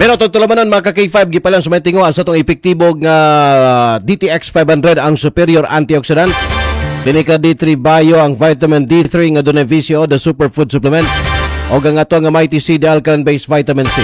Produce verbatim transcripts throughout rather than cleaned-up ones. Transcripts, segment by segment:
Pero tutulamanan mga ka-K five gipalan sa may tinguha sa itong epektibong uh, D T X five hundred ang superior antioxidant. Dini ka D three Bio ang vitamin D three nga dunay V C O, the superfood supplement. O ang ato nga Mighty C, the alkaline-based vitamin C.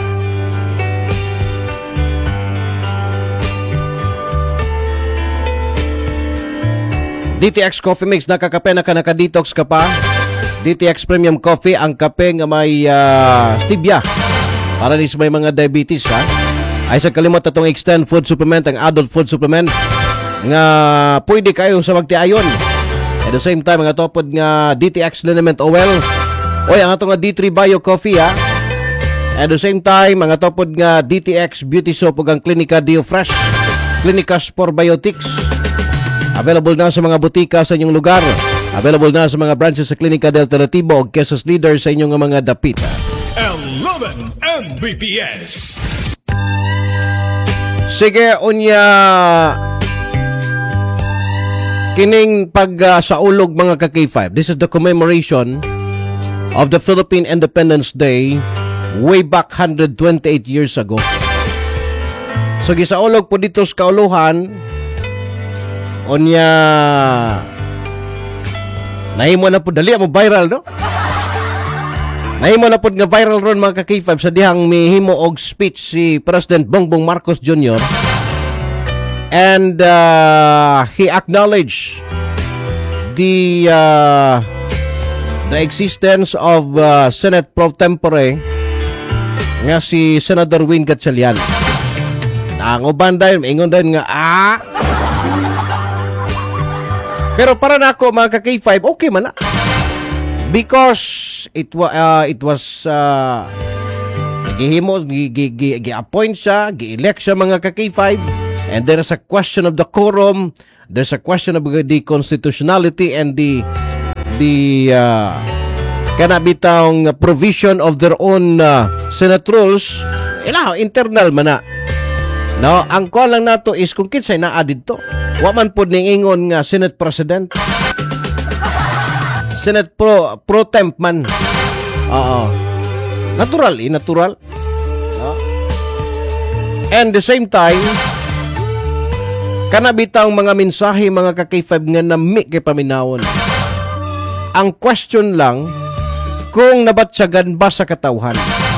D T X Coffee Mix, nakakape na ka, naka-detox ka pa. D T X Premium Coffee, ang kape nga may uh, stevia. Para rin sa may mga diabetes, ha? Ay sa kalimot na itong Extend Food Supplement, ang adult food supplement, nga pwede kayo sa magtiayon. At the same time, ang atopod nga D T X Liniment Oil. Oy, ang ato nga D three Bio Coffee, ha? At the same time, ang atopod nga D T X Beauty Soap ug ang Clinica Dio Fresh, Clinica Spore Biotics. Available na sa mga butika sa inyong lugar. Available na sa mga branches sa Clinica del Alternativo o Quezos Leader sa inyong mga dapita. eleven M B P S. Sige, unya kining pag uh, saulog mga ka-K five. This is the commemoration of the Philippine Independence Day way back one hundred twenty-eight years ago. So gisaulog po dito sa kauluhan unya nahimo na po dali mo viral, no? Nahimo na po nga viral ron mga ka-K five sa dihang mihimo og speech si President Bongbong Marcos Junior And uh, he acknowledged the uh, the existence of uh, Senate Pro Tempore nga si Senator Win Gatchalian. Ang uban dahil maingon dahil nga ah pero para na ako mga ka-K five, okay man na. Because it, wa, uh, it was uh, gihimo, gi-appoint siya, gi-elect siya mga ka-K five, and there is a question of the quorum, there's a question of the constitutionality and the the uh, kanabitang provision of their own uh, Senate rules. Ila, internal man na. No, ang kuha lang nato is kung kinsay naa dito. Wa man pod ning ingon nga Senate President. Senate Pro Pro Temp man. Oo. Natural, eh, natural. No? And the same time, kanabitang mga mensahe mga ka-K five nga nami kay paminawon. Ang question lang kung nabatsagan ba sa katawhan.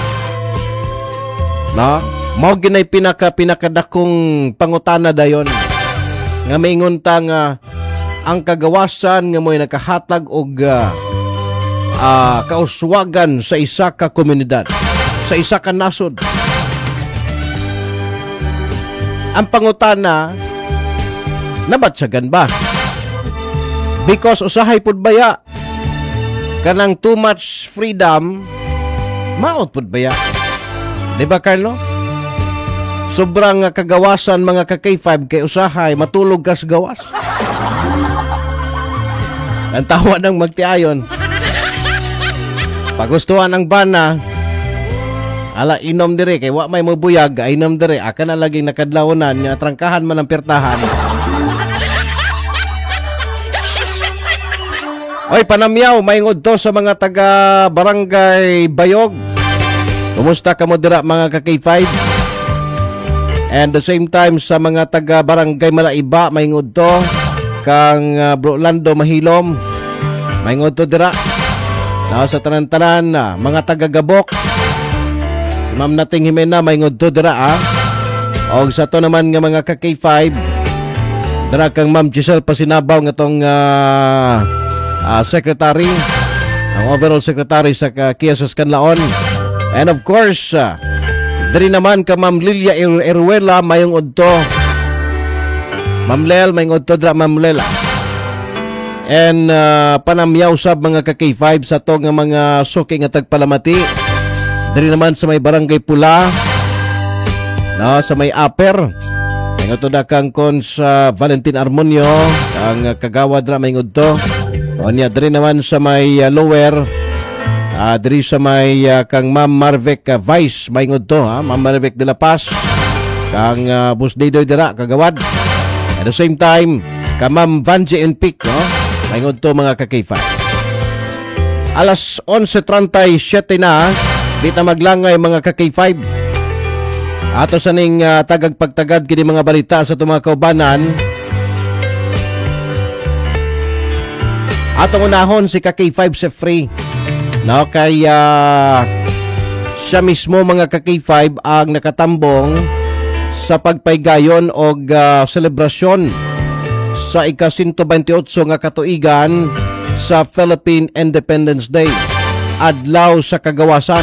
No? Mao ginay pinaka pinakadakong pangutana dayon nga maingon ta nga ang kagawasan nga mo'y nakahatag og uh, uh, kauswagan sa isa ka komunidad, sa isa ka nasod. Ang pangutana, nabatsagan ba? Because usahay pud baya kanang too much freedom, maot pud baya. Diba, Carlo? Sobrang uh, kagawasan mga ka-K five kay usahay matulog kas gawas. Ang tawa ng magtiayon. Pagustuhan ang bana, ala inom dire kay wa may mabuyag, inom dire aka na laging nakadlawonan nga trangkahan man ang pertahan. Oy, panamyaw maingod to sa mga taga Barangay Bayog. Kumusta ka mo dira mga ka-K five? And the same time sa mga taga Barangay Malaiba maingod to kang uh, Bro Lando Mahilom, maingod to dira. Na sa tanan-tanan na mga taga-Gabok, si Ma'am Nating Jimena maingod to dira, ah. Og sa to naman nga mga ka-K five, dira kang Ma'am Giselle Pasinabaw nga tong uh, uh, secretary, ang overall secretary sa uh, Quezos Canlaon. And of course, uh, diri naman ka Ma'am Lilia Eruela mayong udto. Ma'am Lel, may ngod to dra Ma'am Lela. And uh, panamyaw sab mga ka-K five sa to nga mga suki nga tagpalamati. Diri naman sa may Barangay Pula. No, sa may Aper. May ngod to da kang kon sa Valentin Armonio, ang uh, kagawa dra may ngod to. Onya diri naman sa may uh, Lower. Uh, diri sa may uh, kang Ma'am Marvek uh, Vice may ngod to, ha. Ma'am Marvek de la Paz. Kang uh, Busdidoy dira kagawad. At the same time, ka Ma'am Vanji and Pic, no? Maingod to mga ka-K five. Alas onse treinta y siete na, di ta maglangay mga ka-K five. Ato sa ning uh, tagagpagtagad kini mga balita sa itong mga kaubanan. Atong unahon si ka K five sa free. No, kay uh, siya mismo mga ka K five ang nakatambong sa pagpaygayon og uh, selebrasyon sa ika one twenty-eight nga katuigan sa Philippine Independence Day, adlaw sa kagawasan.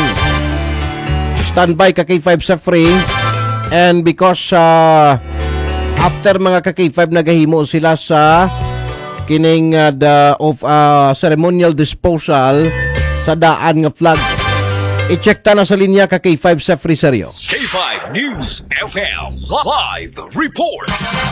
Standby ka K five sa free, and because uh, after mga ka K five nagahimo sila sa kining uh, the of uh, ceremonial disposal sa daan nga flag. I-check ta na sa linya ka K five sa free seryo. K five News F M Live Report.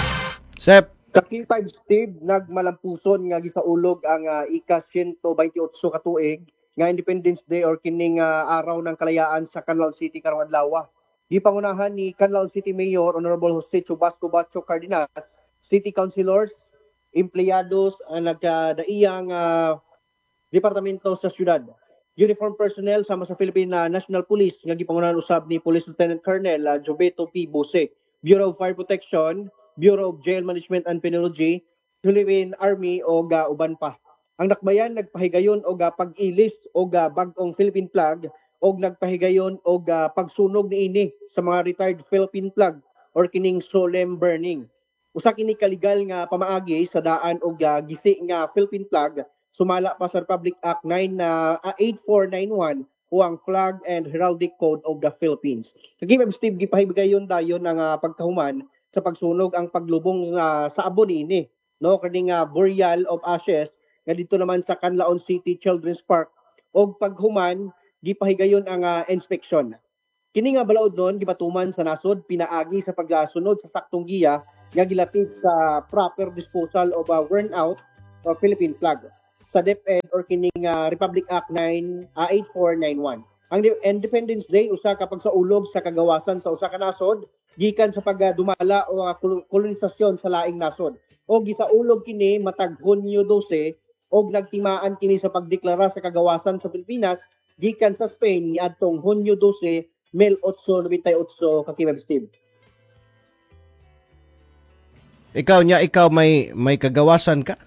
Sep, Ka K five Steve, nagmalampuson nga gisaulog ang uh, ika one twenty-eight ka tuig nga Independence Day or kining uh, araw ng kalayaan sa Canlaon City karong adlaw. Gipangunahan ni Canlaon City Mayor Honorable Jose Chubasco Bacho Cardenas, City Councilors, empleyados ang uh, nagdaiyang uh, departamento sa syudad. Uniform personnel sama sa Philippine uh, National Police nga gipangunahan usab ni Police Lieutenant Colonel uh, Jobeto P. Bose, Bureau of Fire Protection, Bureau of Jail Management and Penology, Philippine Army o uh, uban pa. Ang nakbayan nagpahigayon og uh, pag-ilis og uh, bag-ong Philippine flag og nagpahigayon og uh, pagsunog niini sa mga retired Philippine flag or kining solemn burning. Usa kini kaligal nga pamaagi sa daan og uh, gisi nga Philippine flag sumala pa sa Republic Act nine uh, eighty-four ninety-one o ang Flag and Heraldic Code of the Philippines. Sa K five Steve gipahigayon dayon ang uh, pagkahuman sa pagsunog ang paglubong uh, sa abo niini, no, kaning uh, burial of ashes nga dito naman sa Canlaon City Children's Park og paghuman gipahigayon ang uh, inspection. Kini nga balaod nun gipatuman sa nasod pinaagi sa pagsunod sa saktong giya nga gilatid sa proper disposal of a worn out or Philippine flag sa DepEd or kining uh, Republic Act nine eighty-four ninety-one. Ang Independence Day usa ka pagsaulog sa kagawasan sa usa ka nasod gikan sa pagdumala o uh, kolonisasyon sa laing nasod. O gisaulog kini matag Hunyo twelve og nagtimaan kini sa pagdeklara sa kagawasan sa Pilipinas gikan sa Spain niadtong Hunyo twelve, eighteen ninety-eight ka K five Steve. ikaw niya, ikaw may may kagawasan ka?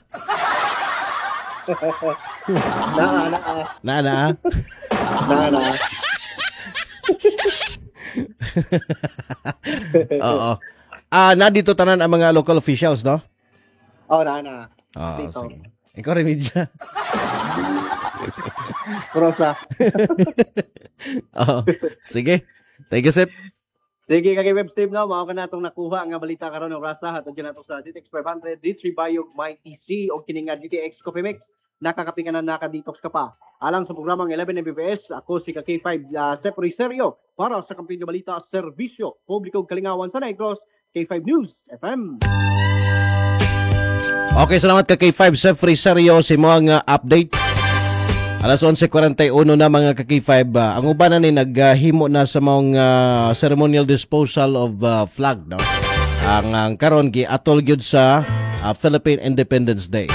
Naa, naa. Na na. ah? Naa, naa. Oo. Ah, na dito tanan ang mga local officials, no? Oh, naa, naa. Oo, Dito. sige. Ikaw remedya. Prosa. Oo. Sige. Thank you, Sep. Sige, kay Web Steve na, mao ka na itong nakuha nga balita karon ng rasa hatod na ito sa D T X five hundred, D three Biog, Mighty C o kining nga D T X Coffee Mix. Nakakapingan na naka-detox ka pa. Alang sa programang eleven M B P S, ako si K five uh, Sepri Seryo para sa Kampiyon Balita, Serbisyo, Publiko Kalingawan sa Negros, K five News F M. Okay, salamat ka K five Sepri Seryo si mga update. Alas eleven forty-one na mga ka K five. Uh, ang uban na ni naghimo na sa mga uh, ceremonial disposal of uh, flag, no? Ang, ang karon gi atol gyud sa uh, Philippine Independence Day.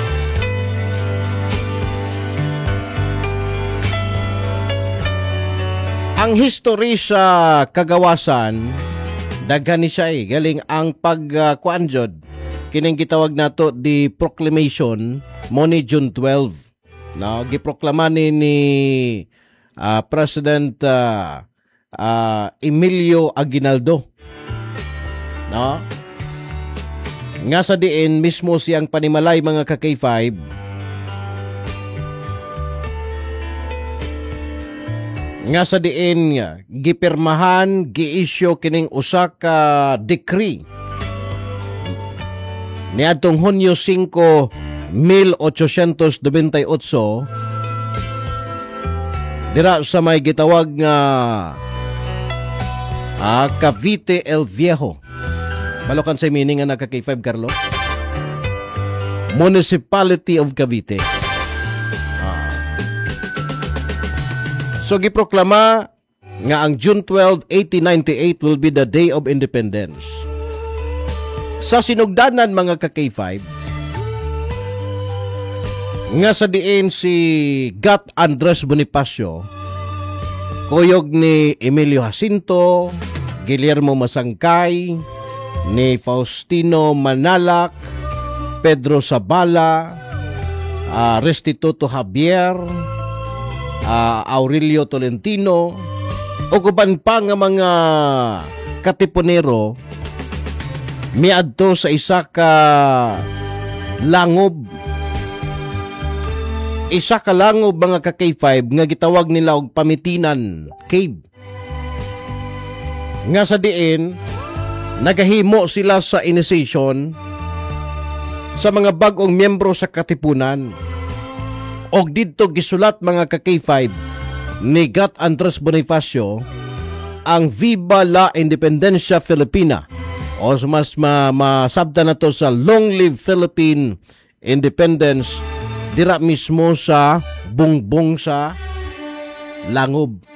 Ang history sa kagawasan daghan ni siya eh. Galing ang pagkuan uh, jud kining gitawag nato di proclamation mo ni June twelve. No, giproklama ni, ni uh, President uh, uh, Emilio Aguinaldo. No? Nga sa diin mismo siyang panimalay mga ka K five. Nga sa diin gipirmahan, gi-issue kining usa ka decree niadtong Hunyo five, eighteen ninety-eight dira sa may gitawag nga ah, Cavite El Viejo. Balokan sa meaning nga naka K five, Carlo? Municipality of Cavite. Ah. So giproklama nga ang June twelve, eighteen ninety-eight will be the Day of Independence. Sa sinugdanan mga ka K five, nga sa diin si Gat Andres Bonifacio, kuyog ni Emilio Jacinto, Guillermo Masangkay, ni Faustino Manalak, Pedro Sabala, uh, Restituto Javier, uh, Aurelio Tolentino, o kuban pa nga mga katipunero miadto sa isa ka langob. Isa ka langob mga ka K five nga gitawag nila og Pamitinan Cave. Nga sa diin, nagahimo sila sa initiation sa mga bagong miyembro sa katipunan. Og didto gisulat mga ka K five ni Gat Andres Bonifacio ang Viva la Independencia Filipina, o mas ma masabda na to sa Long Live Philippine Independence, dira mismo sa bungbong sa langob.